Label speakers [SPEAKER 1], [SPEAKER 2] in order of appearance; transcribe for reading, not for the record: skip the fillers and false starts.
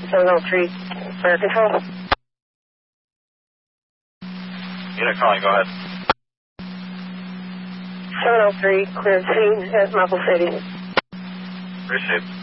[SPEAKER 1] 703, fire control.
[SPEAKER 2] Unit calling, go ahead.
[SPEAKER 1] 703, cleared scene at Maple City.
[SPEAKER 2] Received.